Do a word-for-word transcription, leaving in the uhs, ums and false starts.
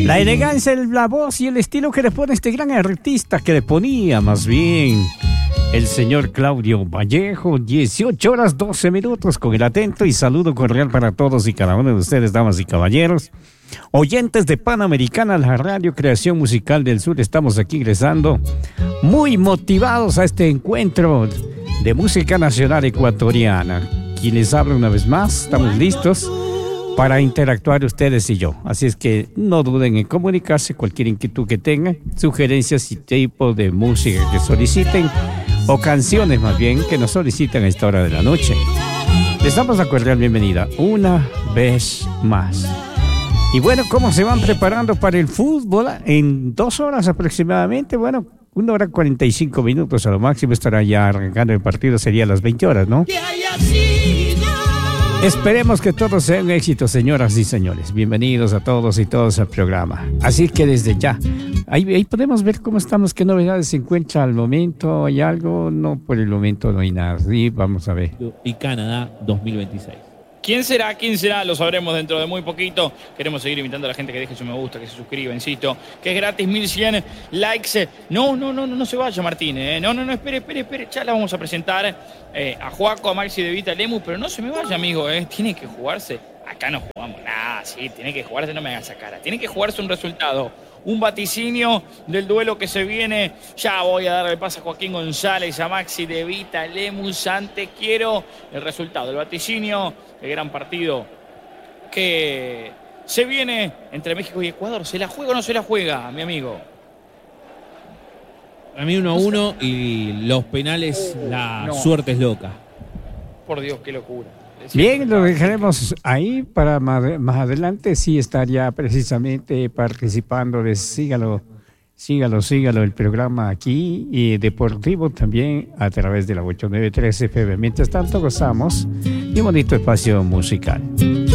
La elegancia, la voz y el estilo que le pone este gran artista, que le ponía más bien el señor Claudio Vallejo. Dieciocho horas doce minutos con el atento y saludo cordial para todos y cada uno de ustedes, damas y caballeros, oyentes de Panamericana, la radio Creación Musical del Sur. Estamos aquí ingresando muy motivados a este encuentro de música nacional ecuatoriana. Quien les habla una vez más, estamos listos para interactuar ustedes y yo. Así es que no duden en comunicarse, cualquier inquietud que tengan, sugerencias y tipo de música que soliciten, o canciones más bien que nos soliciten a esta hora de la noche. Les damos la cordial bienvenida una vez más. Y bueno, ¿cómo se van preparando para el fútbol? En dos horas aproximadamente, bueno, una hora cuarenta y cinco minutos a lo máximo estará ya arrancando el partido, sería a las veinte horas, ¿no? Esperemos que todo sea un éxito, señoras y señores. Bienvenidos a todos y todas al programa. Así que desde ya, ahí, ahí podemos ver cómo estamos, qué novedades se encuentra al momento. ¿Hay algo? No, por el momento no hay nada. Sí, vamos a ver. Y Canadá dos mil veintiséis. ¿Quién será? ¿Quién será? Lo sabremos dentro de muy poquito. Queremos seguir invitando a la gente que deje su me gusta, que se suscriba, insisto, que es gratis, mil cien likes. No, no, no, no, no se vaya, Martín. ¿eh? No, no, no, espere, espere, espere. Ya la vamos a presentar eh, a Joaco, a Maxi de Vita Lemus, pero no se me vaya, amigo. ¿eh? Tiene que jugarse. Acá no jugamos nada, sí, tiene que jugarse, no me hagas esa cara. Tiene que jugarse un resultado. Un vaticinio del duelo que se viene. Ya voy a darle el pase a Joaquín González, a Maxi de Vita Lemus. Antes quiero el resultado, el vaticinio, el gran partido que se viene entre México y Ecuador. ¿Se la juega o no se la juega, mi amigo? Para mí uno a uno y los penales, oh, la no. suerte es loca. Por Dios, qué locura. Bien, lo dejaremos ahí para más, más adelante. Sí estaría precisamente participando de Sígalo, Sígalo, Sígalo, el programa aquí y deportivo también a través de la ocho nueve tres F M. Mientras tanto gozamos de un bonito espacio musical.